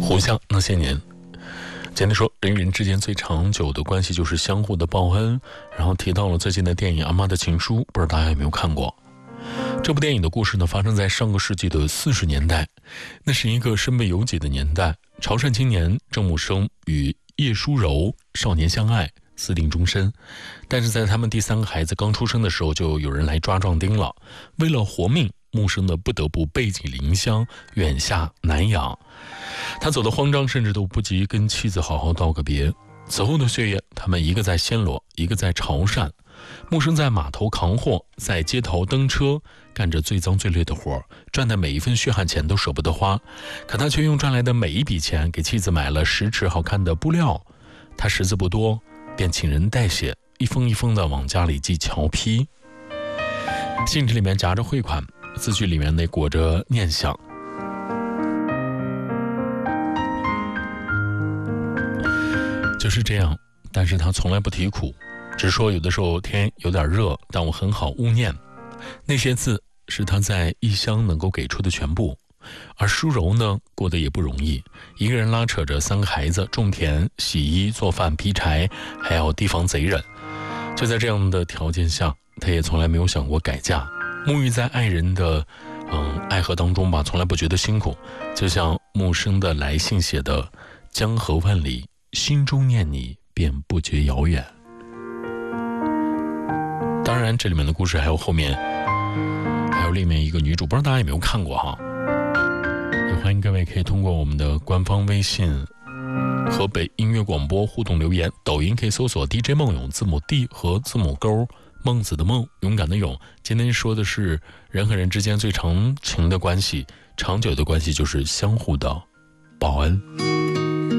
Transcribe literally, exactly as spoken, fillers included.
互相那些年，简单说，人与人之间最长久的关系就是相互的报恩。然后提到了最近的电影《阿妈的情书》，不知道大家有没有看过？这部电影的故事呢，发生在上个世纪的四十年代，那是一个身不由己的年代。潮汕青年郑木生与叶淑柔少年相爱，私定终身。但是在他们第三个孩子刚出生的时候，就有人来抓壮丁了。为了活命，木生呢不得不背井离乡，远下南洋。他走得慌张，甚至都不及跟妻子好好道个别。此后的岁月，他们一个在暹罗，一个在潮汕。木生在码头扛货，在街头蹬车，干着最脏最累的活，赚的每一分血汗钱都舍不得花。可他却用赚来的每一笔钱给妻子买了十尺好看的布料。他识字不多，便请人代写，一封一封的往家里寄侨批。信纸里面夹着汇款，字句里面呢裹着念想。就是这样，但是他从来不提苦，只说有的时候天有点热，但我很好勿念。那些字是他在异乡能够给出的全部。而淑柔呢，过得也不容易，一个人拉扯着三个孩子，种田、洗衣、做饭、劈柴，还要提防贼人。就在这样的条件下，他也从来没有想过改嫁，沐浴在爱人的嗯爱河当中吧，从来不觉得辛苦。就像木生的来信写的：江河万里，心中念你，便不觉遥远。当然这里面的故事还有后面还有里面一个女主，不知道大家有没有看过哈？也欢迎各位可以通过我们的官方微信河北音乐广播互动留言，抖音可以搜索 D J 梦勇，字母 D 和字母勾，孟子的孟，勇敢的勇。今天说的是人和人之间最长情的关系，长久的关系就是相互的报恩。